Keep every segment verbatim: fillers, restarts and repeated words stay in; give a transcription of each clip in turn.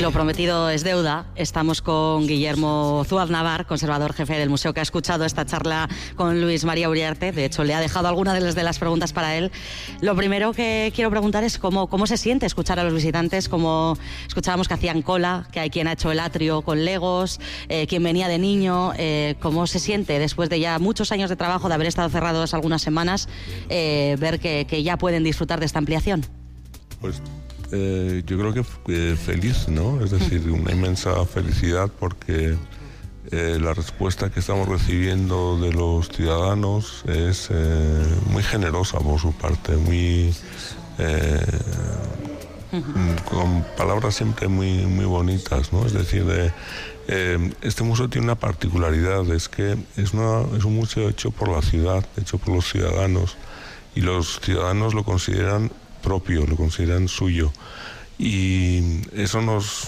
Y lo prometido es deuda. Estamos con Guillermo Zuaznavar, conservador jefe del museo, que ha escuchado esta charla con Luis María Uriarte. De hecho, le ha dejado algunas de las, de las preguntas para él. Lo primero que quiero preguntar es cómo, cómo se siente escuchar a los visitantes, como escuchábamos que hacían cola, que hay quien ha hecho el atrio con legos, eh, quien venía de niño. Eh, ¿Cómo se siente después de ya muchos años de trabajo, de haber estado cerrados algunas semanas, eh, ver que, que ya pueden disfrutar de esta ampliación? Pues eh, yo creo que eh, feliz, ¿no? Es decir, una inmensa felicidad porque eh, la respuesta que estamos recibiendo de los ciudadanos es eh, muy generosa por su parte, muy eh, con palabras siempre muy muy bonitas, ¿no? Es decir, de, eh, este museo tiene una particularidad, es que es, una, es un museo hecho por la ciudad, hecho por los ciudadanos, y los ciudadanos lo consideran propio, lo consideran suyo, y eso nos,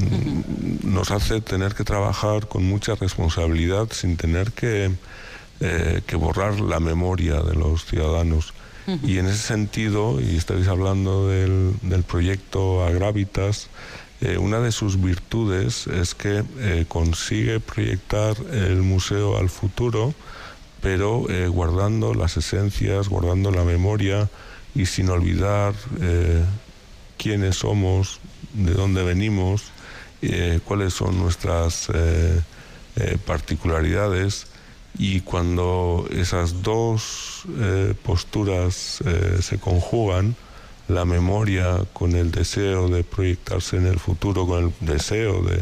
nos hace tener que trabajar con mucha responsabilidad sin tener que, eh, que borrar la memoria de los ciudadanos. Y en ese sentido, y estáis hablando del, del proyecto Agravitas, eh, una de sus virtudes es que eh, consigue proyectar el museo al futuro, pero eh, guardando las esencias, guardando la memoria y sin olvidar eh, quiénes somos, de dónde venimos, eh, cuáles son nuestras eh, eh, particularidades. Y cuando esas dos eh, posturas eh, se conjugan, la memoria con el deseo de proyectarse en el futuro, con el deseo de,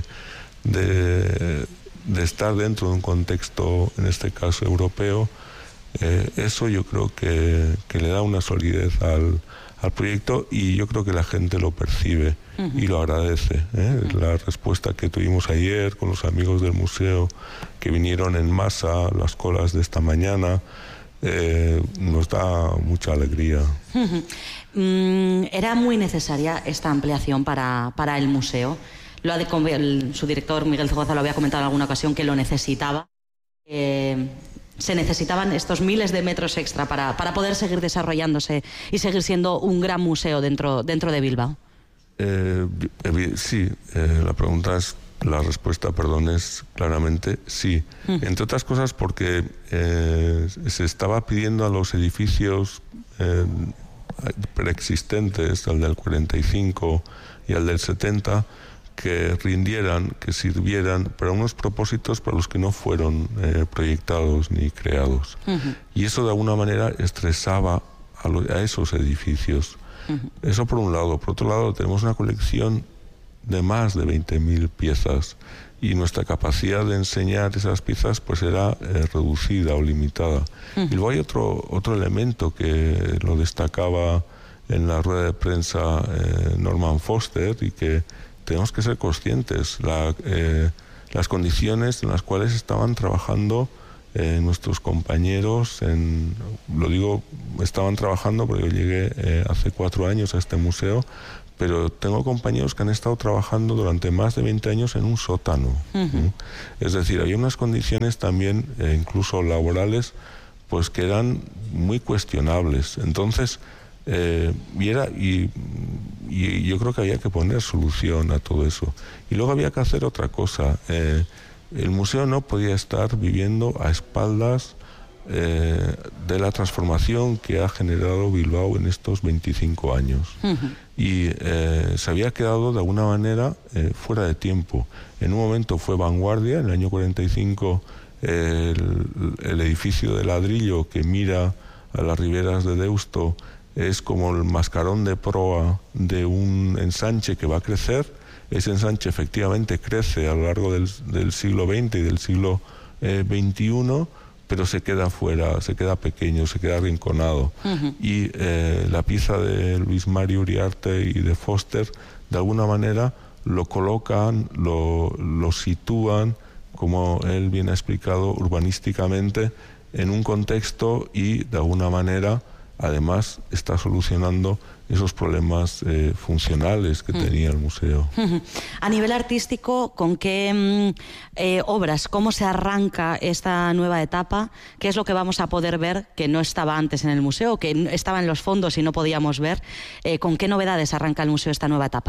de, de estar dentro de un contexto, en este caso europeo, eh, eso yo creo que, que le da una solidez al, al proyecto, y yo creo que la gente lo percibe uh-huh. y lo agradece, ¿eh? Uh-huh. La respuesta que tuvimos ayer con los amigos del museo que vinieron en masa, las colas de esta mañana, eh, nos da mucha alegría. Uh-huh. Mm, ¿Era muy necesaria esta ampliación para, para el museo? Lo ha de, el, su director Miguel Zaragoza lo había comentado en alguna ocasión, que lo necesitaba. Eh, ¿Se necesitaban estos miles de metros extra para, para poder seguir desarrollándose y seguir siendo un gran museo dentro, dentro de Bilbao? Eh, sí, eh, la pregunta es, la respuesta, perdón, es claramente sí. Mm. Entre otras cosas porque eh, se estaba pidiendo a los edificios eh, preexistentes, al del cuarenta y cinco y al del setenta, que rindieran, que sirvieran para unos propósitos para los que no fueron eh, proyectados ni creados. Uh-huh. Y eso de alguna manera estresaba a, lo, a esos edificios. Uh-huh. Eso por un lado. Por otro lado, tenemos una colección de más de veinte mil piezas y nuestra capacidad de enseñar esas piezas pues era eh, reducida o limitada. Uh-huh. Y luego hay otro, otro elemento que lo destacaba en la rueda de prensa eh, Norman Foster, y que tenemos que ser conscientes, la, eh, las condiciones en las cuales estaban trabajando eh, nuestros compañeros, en, lo digo, estaban trabajando porque yo llegué eh, hace cuatro años a este museo, pero tengo compañeros que han estado trabajando durante más de veinte años en un sótano. Uh-huh. Es decir, había unas condiciones también, eh, incluso laborales, pues que eran muy cuestionables. Entonces, eh, y era... Y, Y yo creo que había que poner solución a todo eso. Y luego había que hacer otra cosa. Eh, el museo no podía estar viviendo a espaldas eh, de la transformación que ha generado Bilbao en estos veinticinco años. Uh-huh. Y eh, se había quedado de alguna manera eh, fuera de tiempo. En un momento fue vanguardia, en el año cuarenta y cinco, eh, el, el edificio de ladrillo que mira a las riberas de Deusto es como el mascarón de proa de un ensanche que va a crecer. Ese ensanche efectivamente crece a lo largo del, del siglo veinte y del siglo eh, veintiuno, pero se queda fuera, se queda pequeño, se queda arrinconado. Uh-huh. Y eh, la pieza de Luis María Uriarte y de Foster, de alguna manera, lo colocan, lo, lo sitúan, como él bien ha explicado, urbanísticamente, en un contexto, y de alguna manera además está solucionando esos problemas eh, funcionales que mm. tenía el museo. A nivel artístico, ¿con qué eh, obras, cómo se arranca esta nueva etapa? ¿Qué es lo que vamos a poder ver que no estaba antes en el museo, que estaba en los fondos y no podíamos ver? Eh, ¿Con qué novedades arranca el museo esta nueva etapa?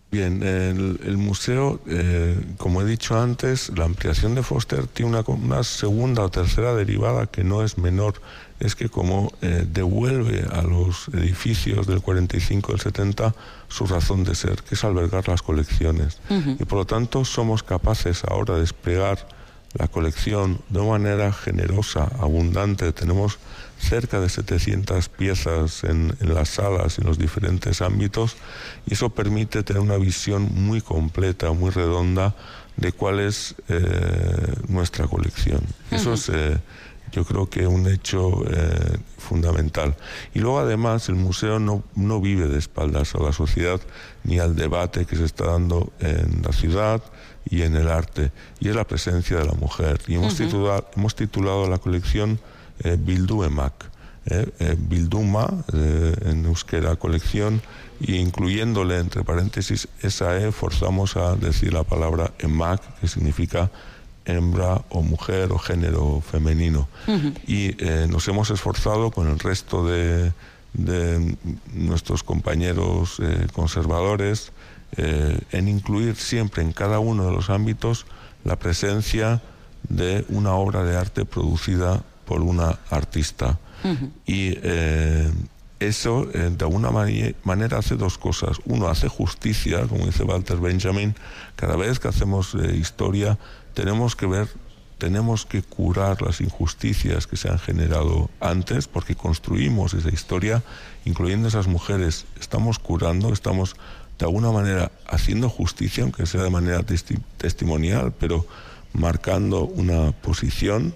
Bien, el, el museo, eh, como he dicho antes, la ampliación de Foster tiene una, una segunda o tercera derivada que no es menor. Es que como eh, devuelve a los edificios del cuarenta y cinco, del setenta, su razón de ser, que es albergar las colecciones. Uh-huh. Y por lo tanto somos capaces ahora de desplegar la colección de una manera generosa, abundante. Tenemos cerca de setecientas piezas en, en las salas, en los diferentes ámbitos, y eso permite tener una visión muy completa, muy redonda de cuál es eh, nuestra colección. Uh-huh. Eso es, eh, yo creo que un hecho eh, fundamental. Y luego además el museo no, no vive de espaldas a la sociedad ni al debate que se está dando en la ciudad y en el arte, y es la presencia de la mujer. Y hemos, uh-huh. titulado, hemos titulado la colección eh, Bildu Emak, eh, eh, Bilduma, eh, en euskera colección, y incluyéndole entre paréntesis esa E, forzamos a decir la palabra Emak, que significa hembra o mujer o género femenino. Uh-huh. Y eh, nos hemos esforzado con el resto de, de nuestros compañeros eh, conservadores eh, en incluir siempre en cada uno de los ámbitos la presencia de una obra de arte producida por una artista. Uh-huh. Y eh, eso eh, de alguna mani- manera hace dos cosas. Uno, hace justicia, como dice Walter Benjamin. Cada vez que hacemos eh, historia tenemos que ver, tenemos que curar las injusticias que se han generado antes, porque construimos esa historia, incluyendo esas mujeres. Estamos curando, estamos de alguna manera haciendo justicia, aunque sea de manera testi- testimonial, pero marcando una posición.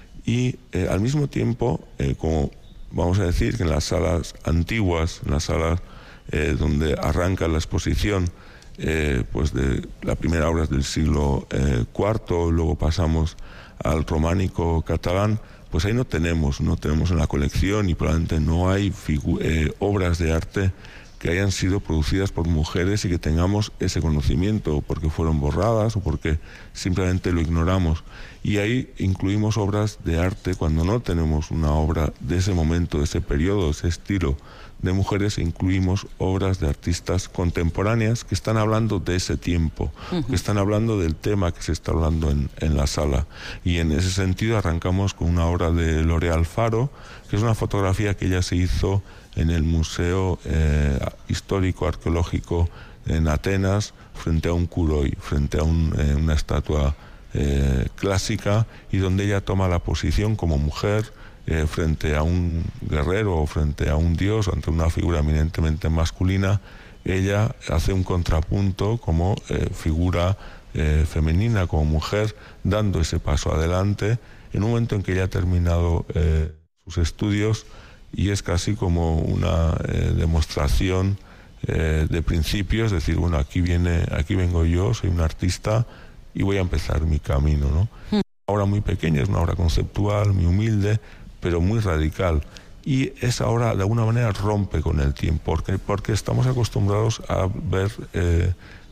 Y eh, al mismo tiempo, eh, como vamos a decir que en las salas antiguas, en las salas eh, donde arranca la exposición, eh, pues de la primera obra es del siglo eh, cuarto, luego pasamos al románico catalán, pues ahí no tenemos, no tenemos en la colección, y probablemente no hay figu- eh, obras de arte que hayan sido producidas por mujeres y que tengamos ese conocimiento, porque fueron borradas o porque simplemente lo ignoramos. Y ahí incluimos obras de arte cuando no tenemos una obra de ese momento, de ese periodo, de ese estilo de mujeres, e incluimos obras de artistas contemporáneas que están hablando de ese tiempo, uh-huh. que están hablando del tema que se está hablando en, en la sala. Y en ese sentido arrancamos con una obra de Lorea Alfaro, que es una fotografía que ella se hizo en el Museo eh, Histórico Arqueológico en Atenas, frente a un kuroi, frente a un, eh, una estatua eh, clásica, y donde ella toma la posición como mujer eh, frente a un guerrero o frente a un dios, ante una figura eminentemente masculina. Ella hace un contrapunto como eh, figura eh, femenina, como mujer, dando ese paso adelante en un momento en que ella ha terminado eh, sus estudios, y es casi como una eh, demostración eh, de principios, es decir, bueno, aquí viene, aquí vengo yo, soy un artista y voy a empezar mi camino, ¿no? Mm. Una obra muy pequeña, es una obra conceptual, muy humilde, pero muy radical. Y esa obra de alguna manera rompe con el tiempo, porque, porque estamos acostumbrados a ver, eh,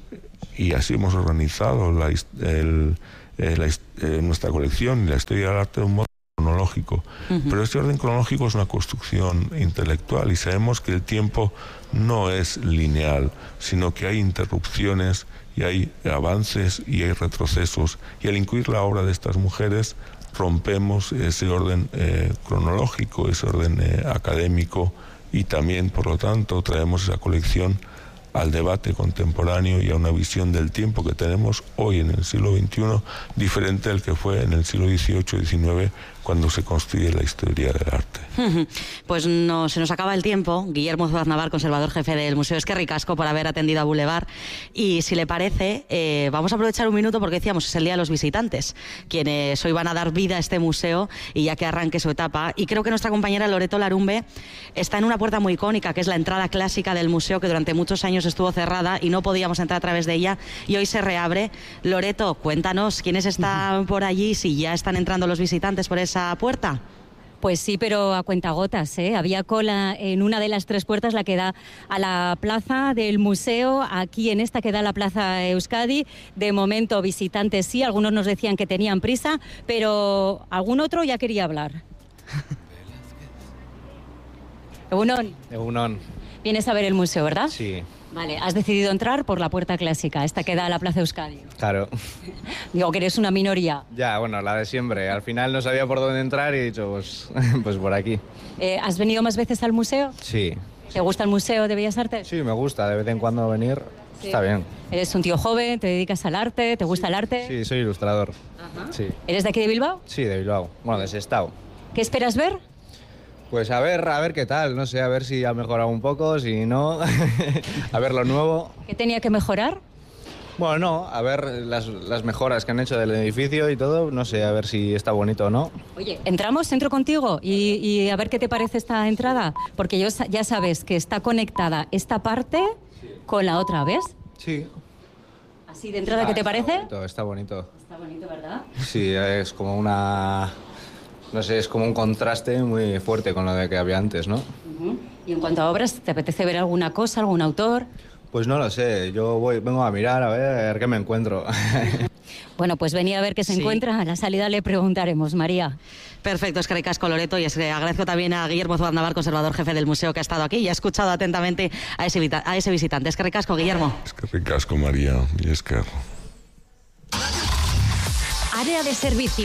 y así hemos organizado la, el, eh, la, eh, nuestra colección y la historia del arte de un modo cronológico. Uh-huh. Pero este orden cronológico es una construcción intelectual, y sabemos que el tiempo no es lineal, sino que hay interrupciones y hay avances y hay retrocesos, y al incluir la obra de estas mujeres rompemos ese orden eh, cronológico, ese orden eh, académico, y también, por lo tanto, traemos esa colección al debate contemporáneo y a una visión del tiempo que tenemos hoy en el siglo veintiuno, diferente al que fue en el siglo dieciocho y diecinueve, cuando se construye la historia del arte. Pues no, se nos acaba el tiempo. Guillermo Zuaznavar, conservador jefe del museo, es que ricasco por haber atendido a Boulevard. Y si le parece, eh, vamos a aprovechar un minuto, porque decíamos, es el Día de los Visitantes, quienes hoy van a dar vida a este museo y ya que arranque su etapa. Y creo que nuestra compañera Loreto Larumbe está en una puerta muy icónica, que es la entrada clásica del museo, que durante muchos años estuvo cerrada y no podíamos entrar a través de ella, y hoy se reabre. Loreto, cuéntanos, ¿quiénes están por allí, si ya están entrando los visitantes por esa puerta? Pues sí, pero a cuentagotas, ¿eh? Había cola en una de las tres puertas, la que da a la plaza del museo, aquí en esta que da a la plaza Euskadi. De momento visitantes sí, algunos nos decían que tenían prisa, pero algún otro ya quería hablar. Egunon. Egunon. Vienes a ver el museo, ¿verdad? Sí. Vale, has decidido entrar por la puerta clásica, esta que da a la Plaza Euskadi. Claro. Digo que eres una minoría. Ya, bueno, la de siempre. Al final no sabía por dónde entrar y he dicho, pues, pues por aquí. Eh, ¿Has venido más veces al museo? Sí. ¿Te gusta el Museo de Bellas Artes? Sí, me gusta de vez en cuando venir. Sí. Está bien. ¿Eres un tío joven? ¿Te dedicas al arte? ¿Te gusta el arte? Sí, soy ilustrador. Ajá. Sí. ¿Eres de aquí de Bilbao? Sí, de Bilbao. Bueno, de Sestao. ¿Qué esperas ver? Pues a ver, a ver qué tal. No sé, a ver si ha mejorado un poco, si no. A ver lo nuevo. ¿Qué tenía que mejorar? Bueno, no, a ver las, las mejoras que han hecho del edificio y todo. No sé, a ver si está bonito o no. Oye, entramos, entro contigo y, y a ver qué te parece esta entrada. Porque yo, ya sabes que está conectada esta parte con la otra, ¿ves? Sí. ¿Así de entrada, ah, qué te está parece? Bonito, está bonito. Está bonito, ¿verdad? Sí, es como una... No sé, es como un contraste muy fuerte con lo de que había antes, ¿no? Uh-huh. Y en cuanto a obras, ¿te apetece ver alguna cosa, algún autor? Pues no lo sé, yo voy, vengo a mirar a ver qué me encuentro. Bueno, pues venía a ver qué se sí. encuentra, a la salida le preguntaremos, María. Perfecto, es que ricasco, Loreto, y es que agradezco también a Guillermo Zuaznavar, conservador jefe del museo, que ha estado aquí y ha escuchado atentamente a ese, a ese visitante. Es que ricasco, Guillermo. Es que ricasco, María, y es que... Área de servicio.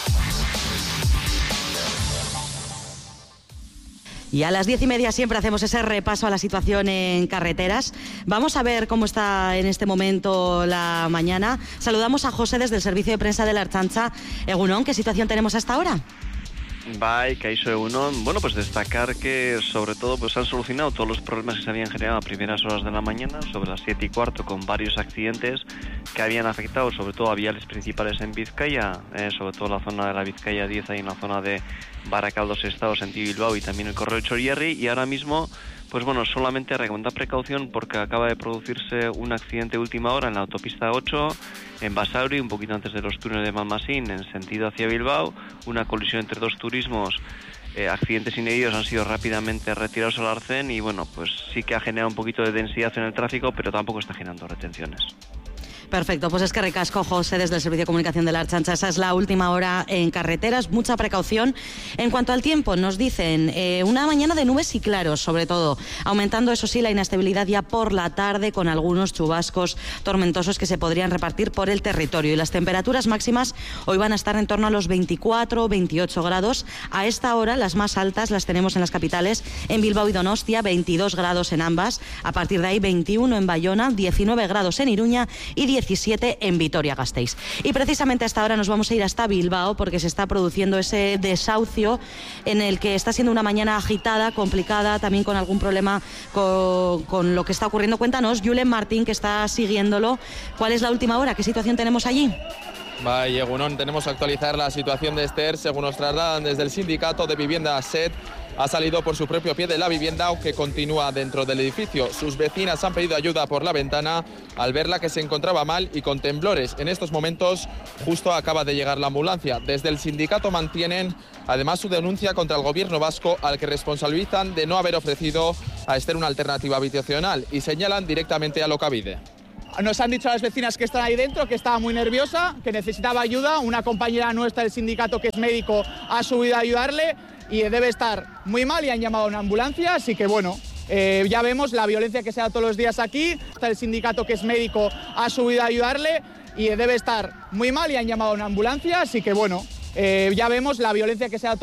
Y a las diez y media siempre hacemos ese repaso a la situación en carreteras. Vamos a ver cómo está en este momento la mañana. Saludamos a José desde el servicio de prensa de la Ertzaintza. Egunon, ¿qué situación tenemos hasta ahora? Bye, Kaixo Egunon. Bueno, pues destacar que sobre todo pues han solucionado todos los problemas que se habían generado a primeras horas de la mañana, sobre las siete y cuarto, con varios accidentes que habían afectado sobre todo a viales principales en Vizcaya, eh, sobre todo la zona de la Vizcaya diez, ahí en la zona de Baracaldo, Sestao, sentido Bilbao, y también el corredor Chorierri. Y ahora mismo, pues bueno, solamente recomendar precaución porque acaba de producirse un accidente de última hora en la autopista ocho, en Basauri, un poquito antes de los túneles de Malmasín, en sentido hacia Bilbao, una colisión entre dos turismos. Eh, accidentes sin heridos han sido rápidamente retirados al arcén y bueno, pues sí que ha generado un poquito de densidad en el tráfico, pero tampoco está generando retenciones. Perfecto, pues es que ricasco, José, desde el Servicio de Comunicación de la Ertzaintza. Esa es la última hora en carreteras, mucha precaución. En cuanto al tiempo, nos dicen eh, una mañana de nubes y claros, sobre todo, aumentando, eso sí, la inestabilidad ya por la tarde, con algunos chubascos tormentosos que se podrían repartir por el territorio. Y las temperaturas máximas hoy van a estar en torno a los veinticuatro, veintiocho grados. A esta hora, las más altas las tenemos en las capitales, en Bilbao y Donostia, veintidós grados en ambas. A partir de ahí, veintiuno en Bayona, diecinueve grados en Iruña y diecisiete en Vitoria-Gasteiz. Y precisamente hasta ahora nos vamos a ir hasta Bilbao porque se está produciendo ese desahucio en el que está siendo una mañana agitada, complicada, también con algún problema con, con lo que está ocurriendo. Cuéntanos, Julen Martín, que está siguiéndolo, ¿cuál es la última hora? ¿Qué situación tenemos allí? Vaya, Egunon, tenemos que actualizar la situación de Ester. Según nos trasladan desde el sindicato de vivienda S E T, ha salido por su propio pie de la vivienda, aunque continúa dentro del edificio. Sus vecinas han pedido ayuda por la ventana al verla que se encontraba mal y con temblores. En estos momentos justo acaba de llegar la ambulancia. Desde el sindicato mantienen además su denuncia contra el gobierno vasco, al que responsabilizan de no haber ofrecido a Ester una alternativa habitacional y señalan directamente a Alokabide. Nos han dicho a las vecinas que están ahí dentro que estaba muy nerviosa, que necesitaba ayuda. Una compañera nuestra del sindicato, que es médico, ha subido a ayudarle y debe estar muy mal y han llamado a una ambulancia. Así que bueno, eh, ya vemos la violencia que se da todos los días aquí. El sindicato, que es médico, ha subido a ayudarle y debe estar muy mal y han llamado a una ambulancia. Así que bueno, eh, ya vemos la violencia que se da todos